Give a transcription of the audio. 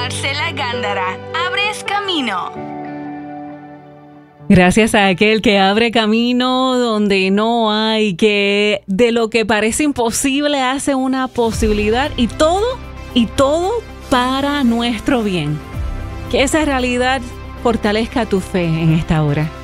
Marcela Gándara, abres camino. Gracias a aquel que abre camino donde no hay, que de lo que parece imposible hace una posibilidad y todo para nuestro bien. Que esa realidad fortalezca tu fe en esta hora.